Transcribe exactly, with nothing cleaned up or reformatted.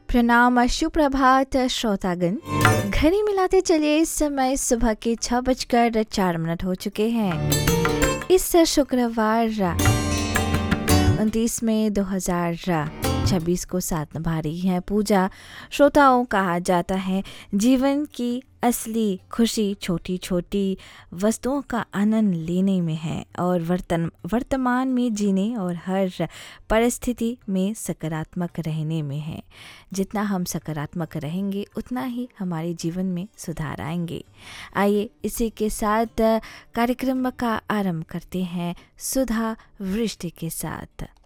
प्रणाम, सुप्रभात श्रोतागण। घड़ी मिलाते चलिए, इस समय सुबह के छः बजकर चार मिनट हो चुके हैं। इस शुक्रवार उनतीस मई दो हज़ार छब्बीस को साथ निभा रही है पूजा। श्रोताओं, कहा जाता है जीवन की असली खुशी छोटी छोटी वस्तुओं का आनंद लेने में है और वर्तन वर्तमान में जीने और हर परिस्थिति में सकारात्मक रहने में है। जितना हम सकारात्मक रहेंगे उतना ही हमारे जीवन में सुधार आएंगे। आइए इसी के साथ कार्यक्रम का आरंभ करते हैं सुधा वृष्टि के साथ।